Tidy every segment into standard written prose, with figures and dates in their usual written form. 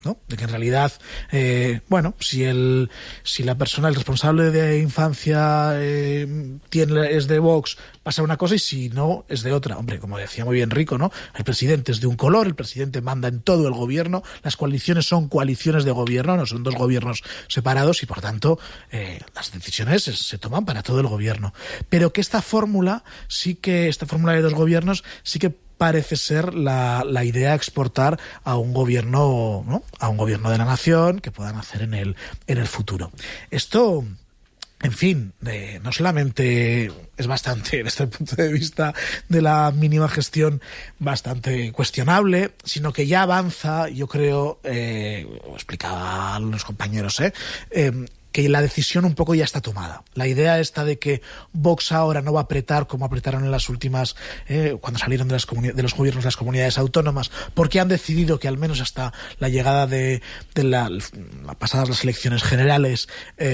¿no? De que en realidad, si la persona, el responsable de infancia es de Vox, pasa una cosa, y si no, es de otra. Hombre, como decía muy bien Rico, ¿no? El presidente es de un color, el presidente manda en todo el gobierno, las coaliciones son coaliciones de gobierno, no son dos gobiernos separados, y por tanto las decisiones se toman para todo el gobierno. Pero que esta fórmula de dos gobiernos sí que parece ser la idea a exportar a un gobierno, ¿no? A un gobierno de la nación que puedan hacer en el futuro. Esto, en fin, no solamente es bastante, desde el punto de vista de la mínima gestión, bastante cuestionable, sino que ya avanza, yo creo, lo explicaban los compañeros, que la decisión un poco ya está tomada. La idea esta de que Vox ahora no va a apretar como apretaron en las últimas, cuando salieron de los gobiernos de las comunidades autónomas, porque han decidido que al menos hasta la llegada de pasadas las elecciones generales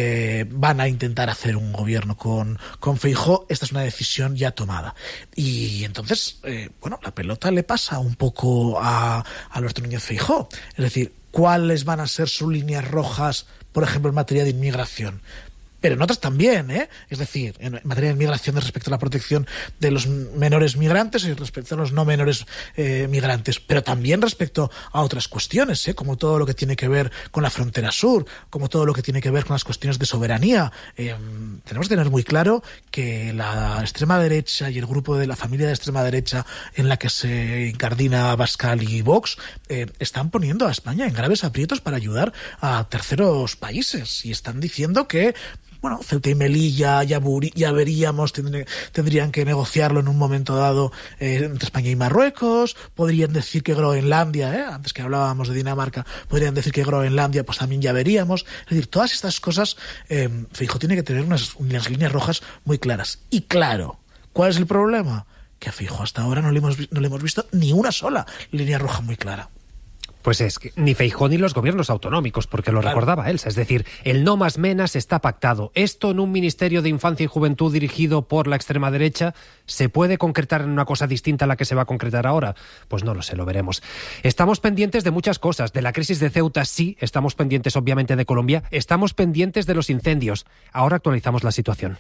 van a intentar hacer un gobierno con Feijóo. Esta es una decisión ya tomada. Y entonces, la pelota le pasa un poco a Alberto Núñez Feijóo. Es decir, ¿cuáles van a ser sus líneas rojas, por ejemplo, en materia de inmigración? Pero en otras también, es decir, en materia de inmigración respecto a la protección de los menores migrantes y respecto a los no menores migrantes, pero también respecto a otras cuestiones, como todo lo que tiene que ver con la frontera sur, como todo lo que tiene que ver con las cuestiones de soberanía. Tenemos que tener muy claro que la extrema derecha y el grupo de la familia de extrema derecha en la que se incardina Abascal y Vox están poniendo a España en graves aprietos para ayudar a terceros países, y están diciendo que Ceuta y Melilla ya veríamos, tendrían que negociarlo en un momento dado entre España y Marruecos. Podrían decir que Groenlandia, antes que hablábamos de Dinamarca, podrían decir que Groenlandia pues también ya veríamos. Es decir, todas estas cosas, Feijóo tiene que tener unas líneas rojas muy claras. Y claro, ¿cuál es el problema? Que a Feijóo hasta ahora no le hemos visto ni una sola línea roja muy clara. Pues es que ni Feijóo ni los gobiernos autonómicos, porque lo recordaba Elsa. Es decir, el no más menas está pactado. Esto en un Ministerio de Infancia y Juventud dirigido por la extrema derecha, ¿se puede concretar en una cosa distinta a la que se va a concretar ahora? Pues no lo sé, lo veremos. Estamos pendientes de muchas cosas. De la crisis de Ceuta, sí. Estamos pendientes, obviamente, de Colombia. Estamos pendientes de los incendios. Ahora actualizamos la situación.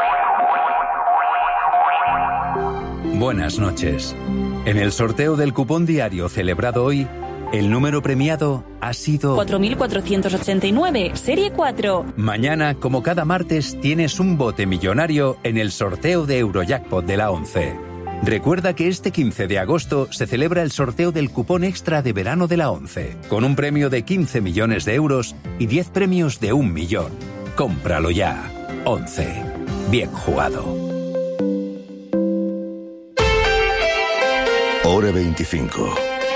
Buenas noches. En el sorteo del cupón diario celebrado hoy, el número premiado ha sido 4.489, serie 4. Mañana, como cada martes, tienes un bote millonario en el sorteo de Eurojackpot de la 11. Recuerda que este 15 de agosto se celebra el sorteo del cupón extra de verano de la 11, con un premio de 15 millones de euros y 10 premios de 1 millón. Cómpralo ya. 11. Bien jugado. Hora 25.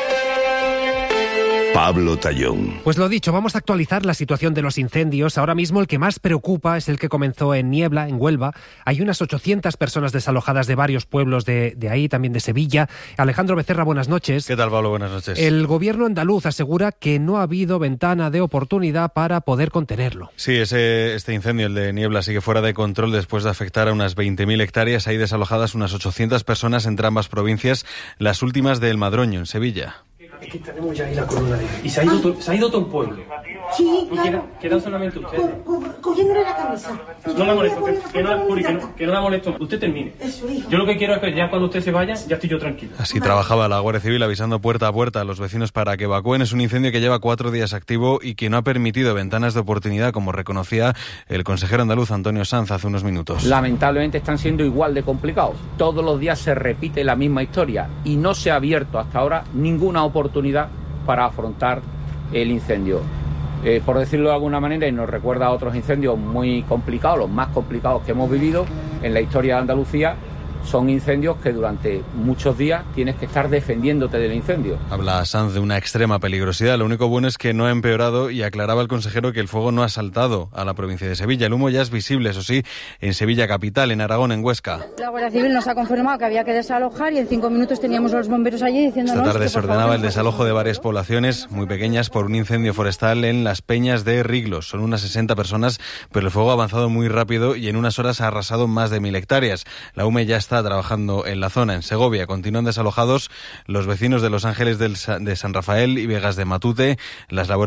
Pablo Tallón. Pues lo dicho, vamos a actualizar la situación de los incendios. Ahora mismo el que más preocupa es el que comenzó en Niebla, en Huelva. Hay unas 800 personas desalojadas de varios pueblos de ahí, también de Sevilla. Alejandro Becerra, buenas noches. ¿Qué tal, Pablo? Buenas noches. El gobierno andaluz asegura que no ha habido ventana de oportunidad para poder contenerlo. Sí, este incendio, el de Niebla, sigue fuera de control después de afectar a unas 20.000 hectáreas. Hay desalojadas unas 800 personas entre ambas provincias, las últimas de El Madroño, en Sevilla. Es que tenemos ya ahí la columna de... Y se ha ido todo el pueblo. Sí, claro. Quedan solamente ustedes. Cogiéndole la camisa. No la molesto, que no la molesto. Usted termine. Eso, hijo. Yo lo que quiero es que ya cuando usted se vaya, ya estoy yo tranquilo. Así trabajaba la Guardia Civil avisando puerta a puerta a los vecinos para que evacúen. Es un incendio que lleva 4 días activo y que no ha permitido ventanas de oportunidad, como reconocía el consejero andaluz Antonio Sanz hace unos minutos. Lamentablemente están siendo igual de complicados. Todos los días se repite la misma historia y no se ha abierto hasta ahora ninguna oportunidad para afrontar el incendio. Por decirlo de alguna manera, y nos recuerda a otros incendios muy complicados, los más complicados que hemos vivido en la historia de Andalucía. Son incendios que durante muchos días tienes que estar defendiéndote del incendio. Habla Sanz de una extrema peligrosidad. Lo único bueno es que no ha empeorado, y aclaraba el consejero que el fuego no ha saltado a la provincia de Sevilla. El humo ya es visible, eso sí, en Sevilla capital, en Aragón, en Huesca. La Guardia Civil nos ha confirmado que había que desalojar y en 5 minutos teníamos a los bomberos allí diciéndonos... Esta tarde que se ordenaba el desalojo de varias poblaciones muy pequeñas por un incendio forestal en las Peñas de Riglos. Son unas 60 personas, pero el fuego ha avanzado muy rápido y en unas horas ha arrasado más de 1.000 hectáreas. La UME ya está está trabajando en la zona. En Segovia continúan desalojados los vecinos de Los Ángeles de San Rafael y Vegas de Matute. Las labores